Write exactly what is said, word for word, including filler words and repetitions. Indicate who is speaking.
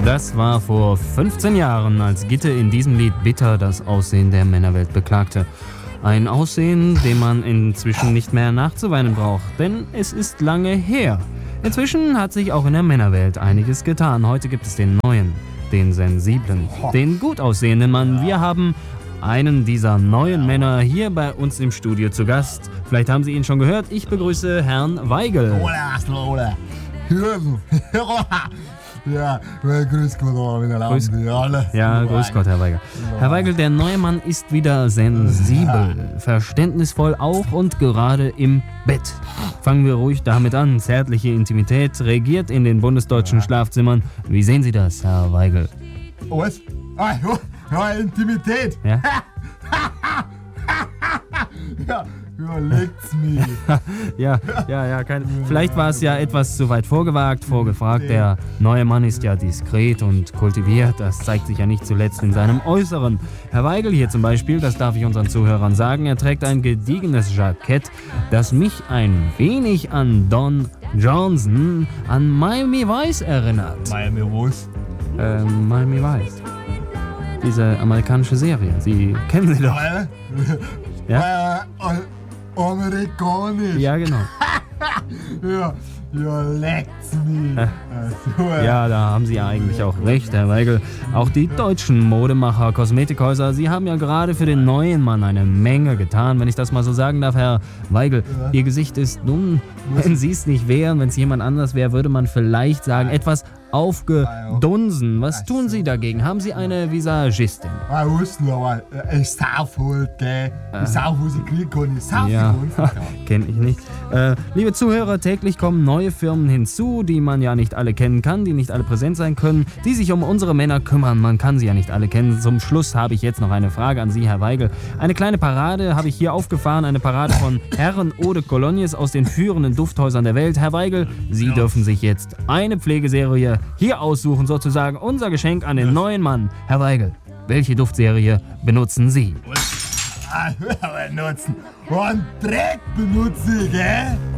Speaker 1: Das war vor fünfzehn Jahren, als Gitte in diesem Lied bitter das Aussehen der Männerwelt beklagte. Ein Aussehen, dem man inzwischen nicht mehr nachzuweinen braucht, denn es ist lange her. Inzwischen hat sich auch in der Männerwelt einiges getan. Heute gibt es den neuen, den sensiblen, den gut aussehenden Mann. Wir haben einen dieser neuen Männer hier bei uns im Studio zu Gast. Vielleicht haben Sie ihn schon gehört. Ich begrüße Herrn Weigel.
Speaker 2: Ja, grüß Gott, wieder
Speaker 1: grüß, ja, grüß Gott, Herr Weigel. Herr Weigel, der neue Mann ist wieder sensibel, verständnisvoll auch und gerade im Bett. Fangen wir ruhig damit an. Zärtliche Intimität regiert in den bundesdeutschen Schlafzimmern. Wie sehen Sie das, Herr Weigel?
Speaker 2: Was? Ah, ja, Intimität.
Speaker 1: Ja?
Speaker 2: ja. Ja, leckt's mich.
Speaker 1: ja, ja, ja. Kein, vielleicht war es ja etwas zu weit vorgewagt, vorgefragt. Der neue Mann ist ja diskret und kultiviert. Das zeigt sich ja nicht zuletzt in seinem Äußeren. Herr Weigel hier zum Beispiel, das darf ich unseren Zuhörern sagen, er trägt ein gediegenes Jackett, das mich ein wenig an Don Johnson, an Miami Vice erinnert.
Speaker 2: Miami was?
Speaker 1: Ähm, Miami Vice. Diese amerikanische Serie. Sie kennen sie doch.
Speaker 2: Ja? Äh, Amerikanisch.
Speaker 1: Ja, genau.
Speaker 2: ja, ja, leckt's mich.
Speaker 1: Äh, so, äh. Ja, da haben Sie ja eigentlich auch recht, Herr Weigel. Auch die deutschen Modemacher, Kosmetikhäuser, sie haben ja gerade für den neuen Mann eine Menge getan, wenn ich das mal so sagen darf, Herr Weigel. Ja. Ihr Gesicht ist nun, wenn Sie es nicht wären, wenn es jemand anders wäre, würde man vielleicht sagen, etwas aufgedunsen. Was tun Sie dagegen? Haben Sie eine Visagistin?
Speaker 2: Ah, wussten aber ich sauf halt, gell. Ich sauf, wo ich kriegen kann. Ich sauf
Speaker 1: ja. Kenn ich nicht. Äh, liebe Zuhörer, täglich kommen neue Firmen hinzu, die man ja nicht alle kennen kann, die nicht alle präsent sein können, die sich um unsere Männer kümmern. Man kann sie ja nicht alle kennen. Zum Schluss habe ich jetzt noch eine Frage an Sie, Herr Weigel. Eine kleine Parade habe ich hier aufgefahren, eine Parade von Herren Eau de Colognes aus den führenden Dufthäusern der Welt. Herr Weigel, Sie ja. dürfen sich jetzt eine Pflegeserie hier aussuchen, sozusagen unser Geschenk an den neuen Mann. Herr Weigel, welche Duftserie benutzen Sie?
Speaker 2: benutzen. Und Dreck benutze ich, gell?